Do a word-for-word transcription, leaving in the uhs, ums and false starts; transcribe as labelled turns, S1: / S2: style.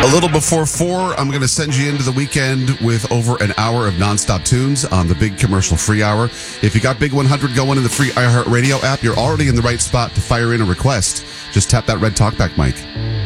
S1: little before four, I'm going to send you into the weekend with over an hour of nonstop tunes on the big commercial-free hour. If you got Big one hundred going in the free iHeartRadio app, you're already in the right spot to fire in a request. Just tap that red talkback mic.